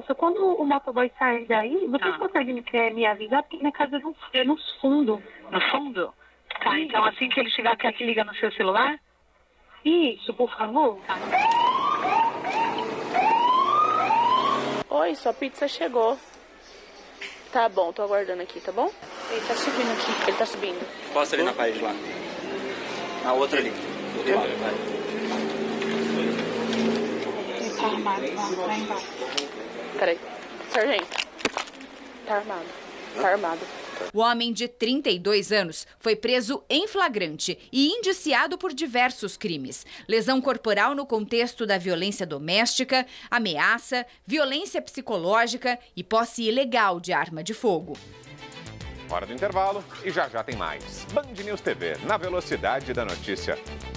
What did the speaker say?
moça, quando o motoboy sair daí, vocês conseguem me avisar? Porque minha casa é no fundo. No fundo? Tá, então assim que ele chegar aqui, liga no seu celular? Isso, por favor. Tá. Oi, sua pizza chegou. Tá bom, tô aguardando aqui, tá bom? Ele tá subindo aqui. Ele tá subindo. Posta ali na parede lá. Na outra ali. Do outro lado, vai. Ele tá armado lá embaixo. Peraí. Sargento. Tá armado. Tá armado. O homem de 32 anos foi preso em flagrante e indiciado por diversos crimes. Lesão corporal no contexto da violência doméstica, ameaça, violência psicológica e posse ilegal de arma de fogo. Hora do intervalo e já tem mais. Band News TV, na velocidade da notícia.